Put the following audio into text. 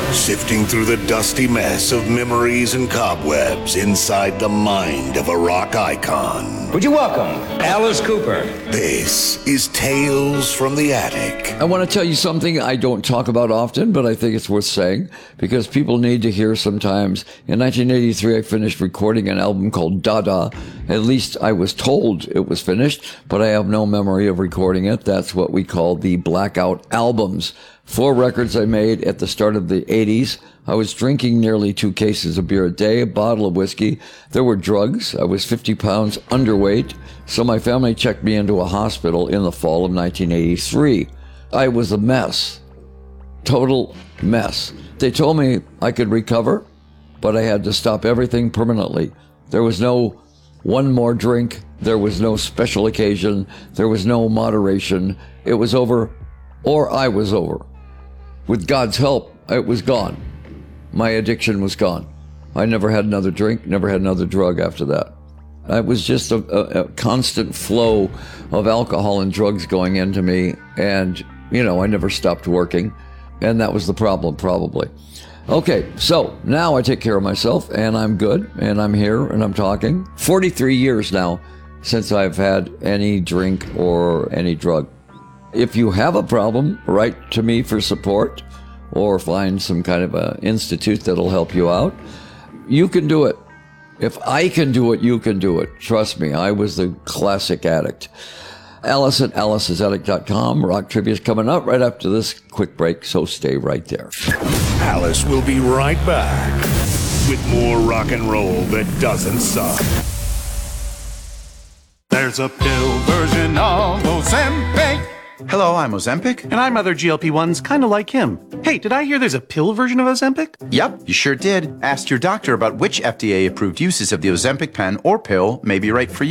Sifting through the dusty mess of memories and cobwebs inside the mind of a rock icon. Would you welcome Alice Cooper? This is Tales from the Attic. I want to tell you something I don't talk about often, but I think it's worth saying because people need to hear sometimes. In 1983, I finished recording an album called Dada. At least I was told it was finished, but I have no memory of recording it. That's what we call the blackout albums. 4 records I made at the start of the 80s. I was drinking nearly 2 cases of beer a day, a bottle of whiskey. There were drugs. I was 50 pounds underweight, so my family checked me into a hospital in the fall of 1983. I was a mess. Total mess. They told me I could recover, but I had to stop everything permanently. There was no one more drink. There was no special occasion. There was no moderation. It was over, or I was over. With God's help, it was gone. My addiction was gone. I never had another drink, never had another drug after that. It was just a constant flow of alcohol and drugs going into me, and, I never stopped working, and that was the problem, probably. Okay, so now I take care of myself, and I'm good, and I'm here, and I'm talking. 43 years now since I've had any drink or any drug. If you have a problem, write to me for support or find some kind of an institute that'll help you out. You can do it. If I can do it, you can do it. Trust me, I was the classic addict. Alice at alicesaddict.com. Rock Trivia's coming up right after this quick break, so stay right there. Alice will be right back with more rock and roll that doesn't suck. There's a pill version of Ozempic. Hello, I'm Ozempic. And I'm other GLP-1s kind of like him. Hey, did I hear there's a pill version of Ozempic? Yep, you sure did. Ask your doctor about which FDA-approved uses of the Ozempic pen or pill may be right for you.